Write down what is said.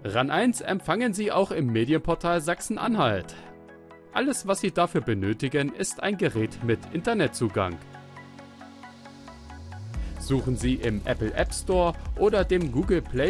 RAN 1 empfangen Sie auch im Medienportal Sachsen-Anhalt. Alles, was Sie dafür benötigen, ist ein Gerät mit Internetzugang. Suchen Sie im Apple App Store oder dem Google Play